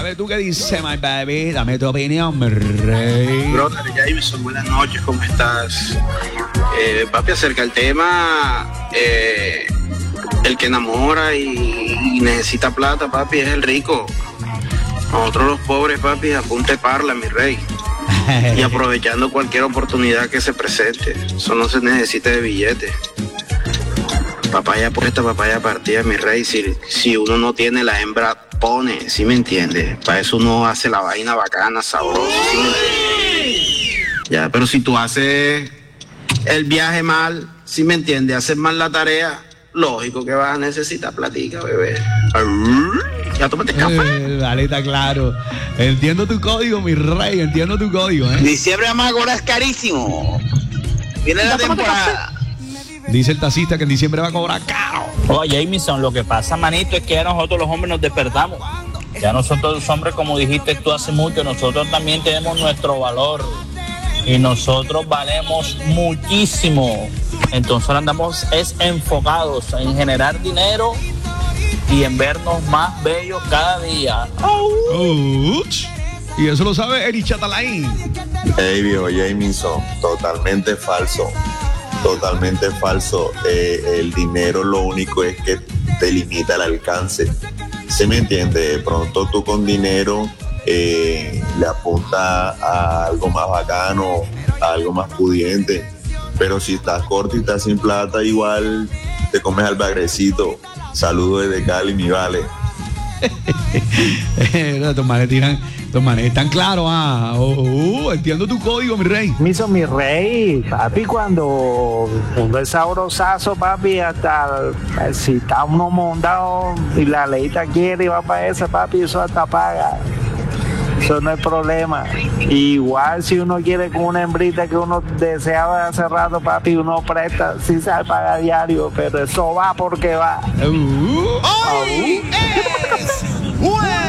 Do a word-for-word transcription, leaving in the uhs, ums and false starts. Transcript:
ver tú qué dices, my baby. Dame tu opinión, mi rey. Brother Jameson, buenas noches, ¿cómo estás? Eh, papi, acerca del tema, eh, el que enamora y, y necesita plata, papi, es el rico. Nosotros los pobres, papi, apunte parla, mi rey. Y aprovechando cualquier oportunidad que se presente. Eso no se necesita de billetes. Papaya puesta, papaya partida, mi rey. Si, si uno no tiene, la hembra pone, ¿sí me entiendes? Para eso uno hace la vaina bacana, sabrosa, ¿sí me entiendes? Ya, pero si tú haces el viaje mal, ¿sí me entiendes? Haces mal la tarea, lógico que vas a necesitar platica, bebé. Ya tómate café. Eh, vale, está claro. Entiendo tu código, mi rey, entiendo tu código, ¿eh? Diciembre Amagora es carísimo. Viene la temporada. Dice el taxista que en diciembre va a cobrar caro. Oye, Jameson, lo que pasa, manito, es que ya nosotros los hombres nos despertamos. Ya nosotros los hombres, como dijiste tú hace mucho, nosotros también tenemos nuestro valor. Y nosotros valemos muchísimo. Entonces andamos es enfocados en generar dinero y en vernos más bellos cada día. Uch. Y eso lo sabe Eri Chatalain. Hey, viejo Jameson, totalmente falso. Totalmente falso. Eh, el dinero lo único es que te limita el alcance. ¿Se me entiende? De pronto tú con dinero eh, le apuntas a algo más bacano, a algo más pudiente. Pero si estás corto y estás sin plata, igual te comes al bagrecito. Saludos desde Cali, mi vale. Estos manes tiran, estos manes están claros, ah. Oh, oh, entiendo tu código, mi rey. Miso, mi rey, papi, cuando uno es sabrosazo, papi, hasta si está uno montado y la leita quiere y va para esa, papi, eso hasta paga. Eso no es problema. Igual si uno quiere con una hembrita que uno deseaba hace rato, papi, uno presta, sí se paga diario, pero eso va porque va. Uh, hoy es